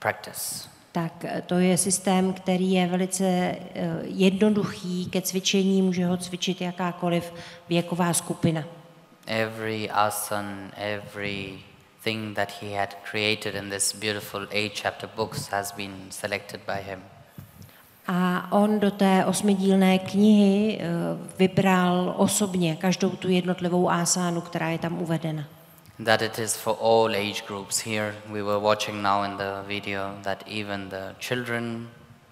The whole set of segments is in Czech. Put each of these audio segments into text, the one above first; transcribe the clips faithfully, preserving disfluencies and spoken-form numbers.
practice. Tak to je systém, který je velice jednoduchý ke cvičení, může ho cvičit jakákoliv věková skupina. Every asan, every thing that he had created in this beautiful eight chapter books has been selected by him. A on do té osmidílné knihy vybral osobně každou tu jednotlivou asánu, která je tam uvedena. That it is for all age groups. Here we were watching now in the video that even the children.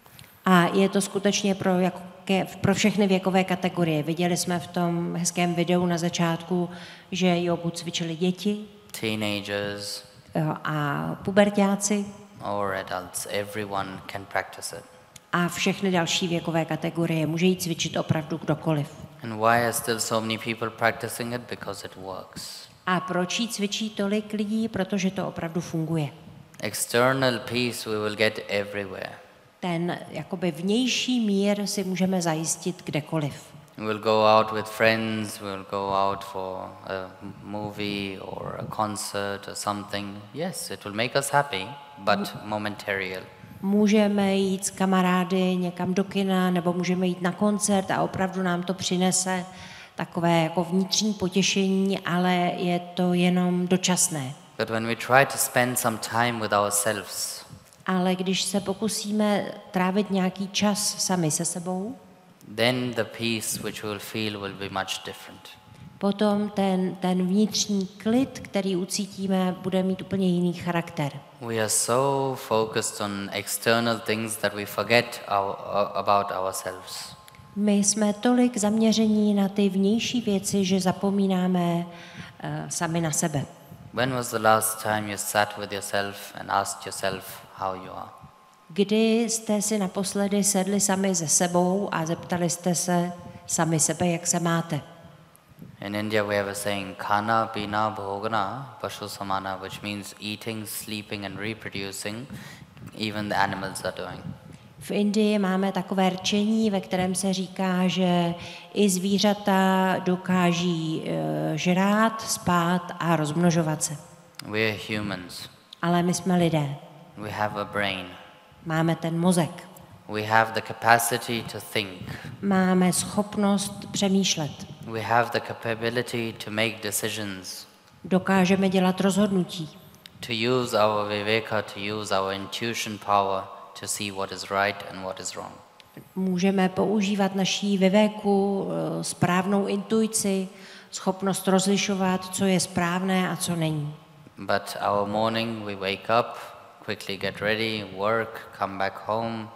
A je to skutečně pro, jaké, pro všechny věkové kategorie. Viděli jsme v tom hezkém videu na začátku, že jogu cvičili děti, teenagers, a puberťáci, or adults. Everyone can practice it. A všechny další věkové kategorie. Může jít cvičit opravdu kdokoliv. And why are still so many people practicing it? Because it works. A proč jí cvičí tolik lidí? Protože to opravdu funguje. External peace we will get everywhere. Ten jakoby vnější mír si můžeme zajistit kdekoliv. We'll go out with friends, we'll go out for a movie or a concert or something. Yes, it will make us happy, but momentary. Můžeme jít s kamarády někam do kina, nebo můžeme jít na koncert a opravdu nám to přinese takové jako vnitřní potěšení, ale je to jenom dočasné. But when we try to spend some time with ourselves, ale když se pokusíme trávit nějaký čas sami se sebou, then the peace which we will feel will be much different. Potom ten, ten vnitřní klid, který ucítíme, bude mít úplně jiný charakter. We are so focused on external things that we forget our, about ourselves. My jsme tolik zaměření na ty vnější věci, že zapomínáme uh, sami na sebe. When was the last time you sat with yourself and asked yourself how you are? Kdy jste si naposledy sedli sami se sebou a zeptali jste se sami sebe, jak se máte? In India we have a saying, khana, pina, bhogana, pashu samana, which means eating, sleeping and reproducing, even the animals are doing. V Indii máme takové rčení, ve kterém se říká, že i zvířata dokáží uh, žrát, spát a rozmnožovat se. We are humans. Ale my jsme lidé. We have a brain. Máme ten mozek. We have the capacity to think. Máme schopnost přemýšlet. We have the capability to make decisions. Dokážeme dělat rozhodnutí. To use our viveka, to use our intuition power to see what is right and what is wrong. Můžeme používat naší vivéku, správnou intuici, schopnost rozlišovat, co je správné a co není. But our morning we wake up, quickly get ready, work, come back home,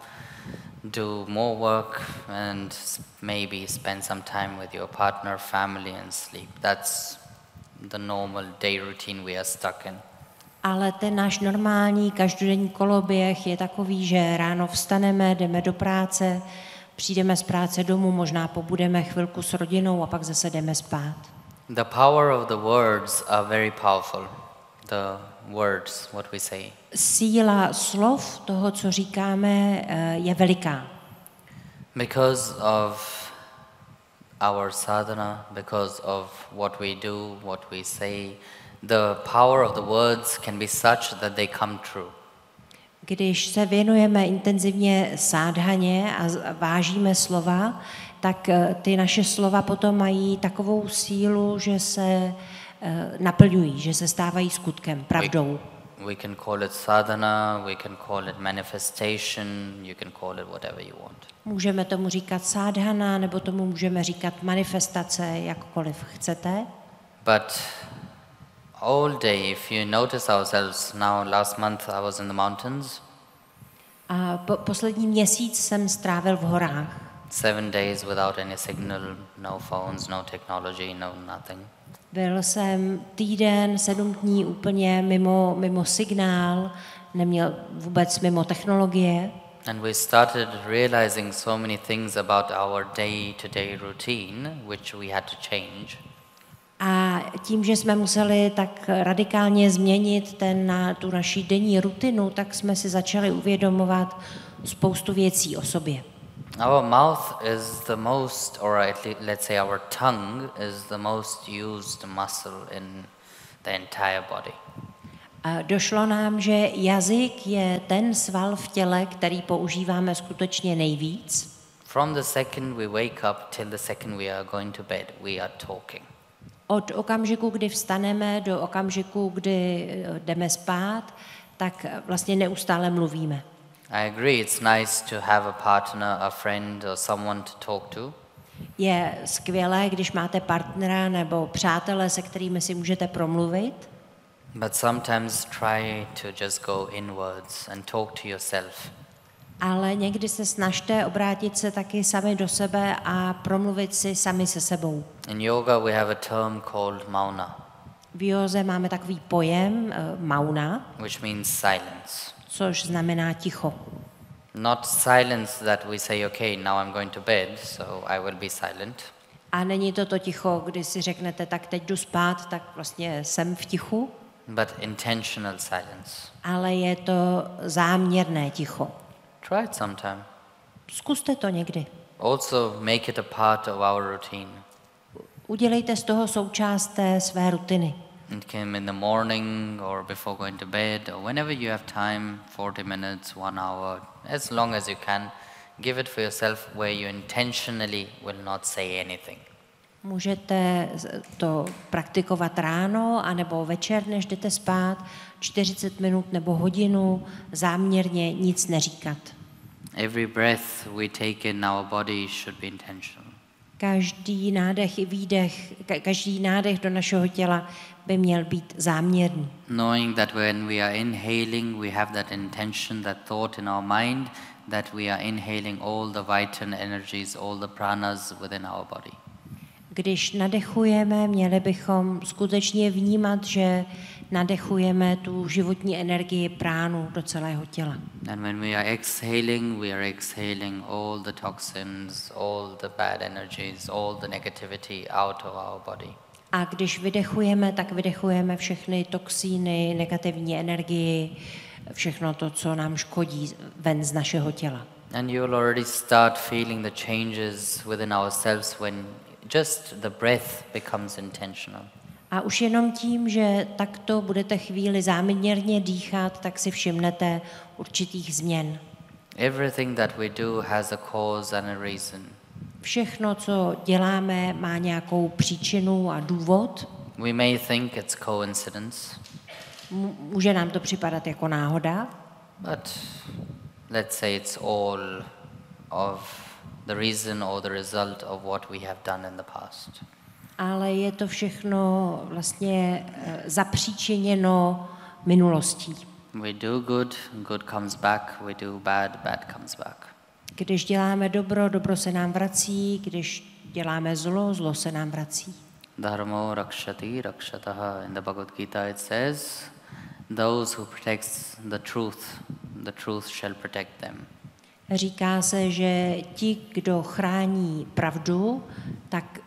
do more work and maybe spend some time with your partner, family and sleep. That's the normal day routine we are stuck in. Ale ten náš normální každodenní koloběh je takový, že ráno vstaneme, jdeme do práce, přijdeme z práce domů, možná pobudeme chvilku s rodinou a pak zase jdeme spát. The power of the words are very powerful. The words, what we say. Síla slov, toho, co říkáme, je veliká. Because of our sadhana, because of what we do, what we say, the power of the words can be such that they come true. Když se věnujeme intenzivně sádhaně a vážíme slova, tak ty naše slova potom mají takovou sílu, že se naplňují, že se stávají skutkem, pravdou. We, we can call it sadhana, we can call it manifestation, you can call it whatever you want. Můžeme tomu říkat sádhana, nebo tomu můžeme říkat manifestace, jakkoliv chcete. But all day, if you notice ourselves, now last month I was in the mountains. A po, poslední měsíc jsem strávil v horách. Seven days without any signal, no phones, no technology, no nothing. Byl jsem týden, sedm dní úplně mimo, mimo signál, neměl vůbec mimo technologie. And we started realizing so many things about our day-to-day routine, which we had to change. A tím, že jsme museli tak radikálně změnit ten, na, tu naši denní rutinu, tak jsme si začali uvědomovat spoustu věcí o sobě. Our mouth is the most, or at least, let's say our tongue is the most used muscle in the entire body. A došlo nám, že jazyk je ten sval v těle, který používáme skutečně nejvíc. From the second we wake up till the second we are going to bed, we are talking. Od okamžiku, kdy vstaneme, do okamžiku, kdy jdeme spát, tak vlastně neustále mluvíme. I agree, it's nice to have a partner, a friend, or someone to talk to. Je skvělé, když máte partnera nebo přátele, se kterými si můžete promluvit, But sometimes try to just go inwards and talk to yourself. ale někdy se snažte obrátit se taky sami do sebe a promluvit si sami se sebou. In yoga we have a term called mauna, V józe máme takový pojem uh, mauna, which means silence. což znamená ticho. Not silence that we say, okay, now I'm going to bed, so I will be silent. A není to to ticho, kdy si řeknete, tak teď jdu spát, tak vlastně jsem v tichu, But intentional silence. ale je to záměrné ticho. Try it sometime. Zkuste to někdy. Also make it a part of our routine. Udělejte z toho součást té své rutiny. It can be in the morning or before going to bed or whenever you have time, forty minutes, one hour, as long as you can. Give it for yourself where you intentionally will not say anything. Můžete to praktikovat ráno anebo večer, než jdete spát, čtyřicet minut nebo hodinu, záměrně nic neříkat. Every breath we take in our body should be intentional. Každý nádech i výdech, ka- každý nádech do našeho těla by měl být záměrný. Knowing that when we are inhaling, we have that intention, that thought in our mind, that we are inhaling all the vital energies, all the pranas within our body. Když nadechujeme, měli bychom skutečně vnímat, že nadechujeme tu životní energii pránu do celého těla. And when we are exhaling, we are exhaling all the toxins, all the bad energies, all the negativity out of our body. A když vydechujeme, tak vydechujeme všechny toxíny, negativní energii, všechno to, co nám škodí, ven z našeho těla. And you'll already start feeling the changes within ourselves when just the breath becomes intentional. A už jenom tím, že takto budete chvíli záměrně dýchat, tak si všimnete určitých změn. Everything that we do has a cause and a reason. Všechno, co děláme, má nějakou příčinu a důvod. We may think it's coincidence, M- Může nám to připadat jako náhoda, but let's say it's all of the reason or the result of what we have done in the past. ale je to všechno vlastně eh, zapříčiněno minulostí. We do good, good comes back. We do bad, bad comes back. Když děláme dobro, dobro se nám vrací, když děláme zlo, zlo se nám vrací. Dharmo rakshati rakshataha. In the Bhagavad Gita it says, those who protects the truth, the truth shall protect them. Říká se, že ti, kdo chrání pravdu, tak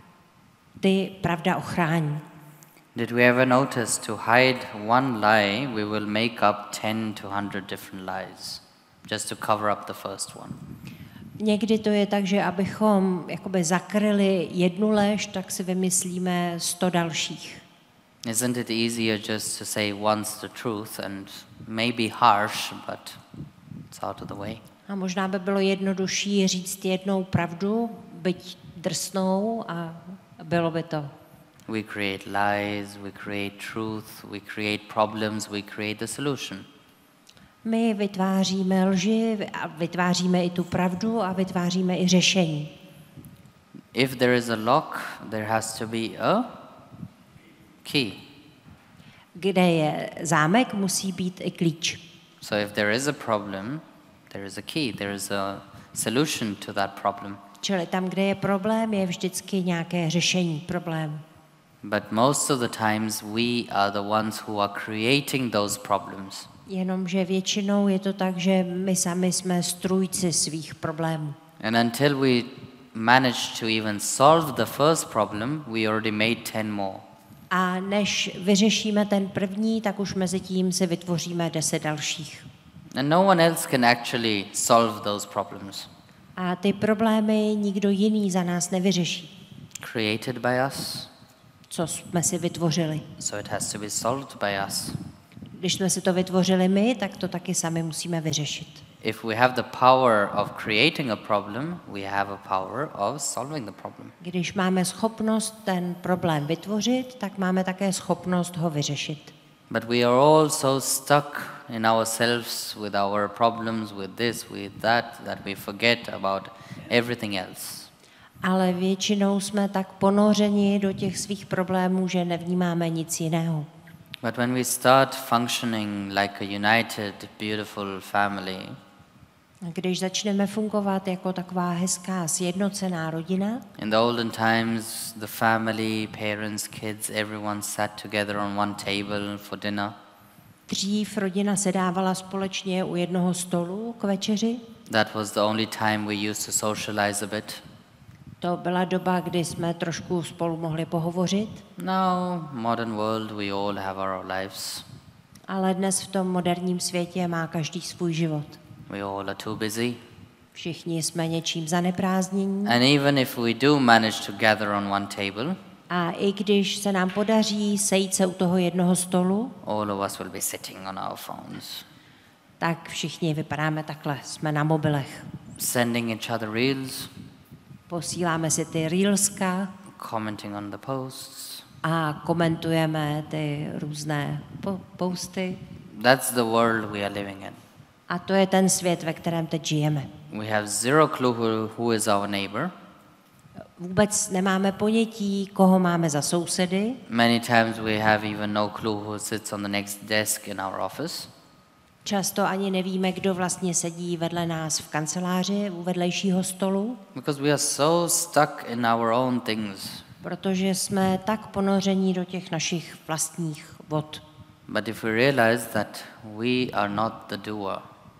ty pravda ochrání. Did we ever notice to hide one lie, we will make up ten to one hundred different lies, just to cover up the first one. Někdy to je tak, že abychom jakoby zakryli jednu lež, tak si vymyslíme sto dalších. Isn't it easier just to say once the truth and maybe harsh, but it's out of the way? A možná by bylo jednodušší říct jednou pravdu, byť drsnou, a bylo by to. We create lies, we create truth, we create problems, we create the solution. My vytváříme lži a vytváříme i tu pravdu a vytváříme i řešení. If there is a lock, there has to be a key. Kde je zámek, musí být i klíč. So if there is a problem, there is a key, there is a solution to that problem. Čili tam, kde je problém, je vždycky nějaké řešení problému. But most of the times we are the ones who are creating those problems. Jenomže většinou je to tak, že my sami jsme strůjci svých problémů. And until we manage to even solve the first problem, we already made ten more. A než vyřešíme ten první, tak už mezi tím si vytvoříme deset dalších. And no one else can actually solve those problems. A ty problémy nikdo jiný za nás nevyřeší. Created by us, Co jsme si vytvořili. so it has to be solved by us. když jsme si to vytvořili my, tak to taky sami musíme vyřešit. If we have the power of creating a problem, we have a power of solving the problem. Když máme schopnost ten problém vytvořit, tak máme také schopnost ho vyřešit. But we are all so stuck in ourselves with our problems, with this, with that, that we forget about everything else. Ale většinou jsme tak ponořeni do těch svých problémů, že nevnímáme nic jiného. But when we start functioning like a united, beautiful family, Když začneme fungovat jako taková hezká sjednocená rodina, in the olden times, the family, parents, kids, everyone sat together on one table for dinner. dřív rodina sedávala společně u jednoho stolu k večeři. That was the only time we used to socialize a bit. To byla doba, kdy jsme trošku spolu mohli pohovořit, Now, modern world, we all have our lives. ale dnes v tom moderním světě má každý svůj život. We all are too busy. Všichni jsme něčím zaneprázdnění And even if we do manage to gather on one table, a i když se nám podaří sejít se u toho jednoho stolu, all of us will be sitting on our phones, tak všichni vypadáme takhle, jsme na mobilech. sending each other reels, Posíláme si ty reelska commenting on the posts. a komentujeme ty různé po- posty. That's the world we are living in. A to je ten svět, ve kterém teď žijeme. We have zero clue who, who is our neighbor. Vůbec nemáme ponětí, koho máme za sousedy. Many times we have even no clue who sits on the next desk in our office. Často ani nevíme, kdo vlastně sedí vedle nás v kanceláři u vedlejšího stolu, Because we are so stuck in our own things. protože jsme tak ponoření do těch našich vlastních vod. But if we realize that we are not the doer,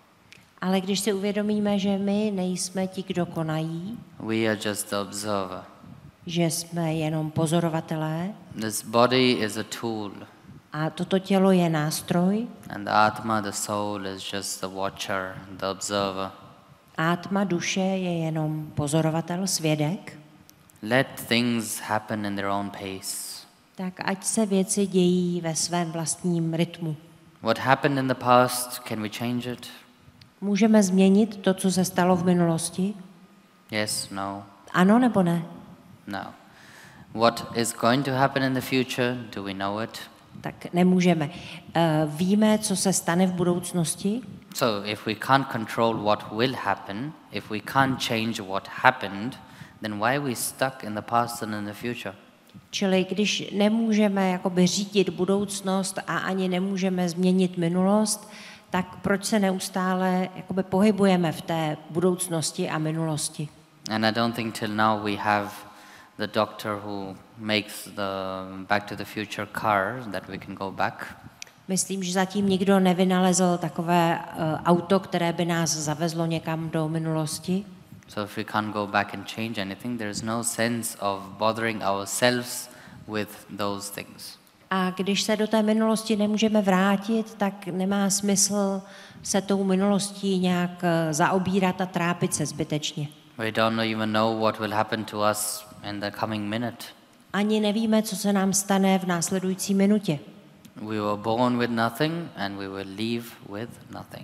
Ale když si uvědomíme, že my nejsme ti, kdo konají, we are just the observer. že jsme jenom pozorovatelé This body is a tool, a toto tělo je nástroj, and the Atma, the soul, is just the watcher, the observer. átma duše je jenom pozorovatel, svědek, Let things happen in their own pace. tak ať se věci dějí ve svém vlastním rytmu. What happened in the past, can we change it? Můžeme změnit to, co se stalo v minulosti? Yes, no, Ano nebo ne? no. What is going to happen in the future, do we know it? Tak nemůžeme. Uh, víme, co se stane v budoucnosti, So if we can't control what will happen, if we can't change what happened, then why are we stuck in the past and in the future? čili když nemůžeme jakoby řídit budoucnost a ani nemůžeme změnit minulost, tak proč se neustále jakoby pohybujeme v té budoucnosti a minulosti? And I don't think till now we have the doctor who makes the Back to the Future car that we can go back. Myslím, že zatím nikdo nevynalezl takové uh, auto, které by nás zavezlo někam do minulosti. So if we can't go back and change anything, there is no sense of bothering ourselves with those things. A když se do té minulosti nemůžeme vrátit, tak nemá smysl se tou minulostí nějak uh, zaobírat a trápit se zbytečně. We don't even know what will happen to us in the coming minute. Ani nevíme, co se nám stane v následující minutě. We were born with nothing and we will leave with nothing.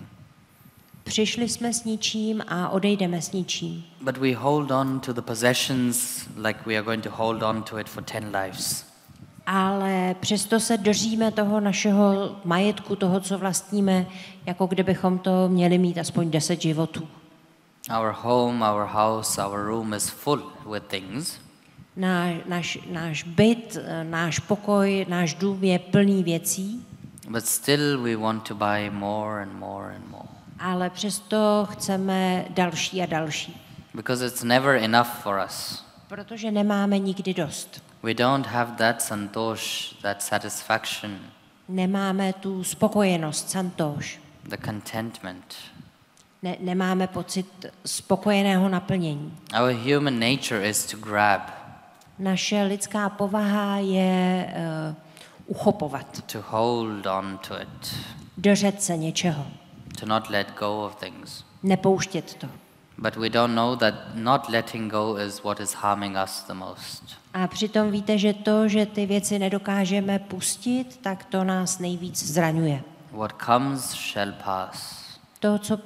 Přišli jsme s ničím a odejdeme s ničím. But we hold on to the possessions like we are going to hold on to it for ten lives. Ale přesto se držíme toho našeho majetku, toho, co vlastníme, jako kdybychom to měli mít aspoň deset životů. Our home, our house, our room is full with things. Náš, náš, náš byt, náš pokoj, náš dům je plný věcí, But still we want to buy more and more and more. ale přesto chceme další a další, Because it's never enough for us. protože nemáme nikdy dost. We don't have that santosh, that satisfaction, Nemáme tu spokojenost, santoš. the contentment. Ne, nemáme pocit spokojeného naplnění. Our human nature is to grab, Naše lidská povaha je uh, uchopovat, to hold on to it, držet se něčeho, to not let go of things. nepouštět to. But we don't know that not letting go is what is harming us the most. A přitom víte, že to, že ty věci nedokážeme pustit, tak to nás nejvíc zraňuje. What comes shall pass. To, co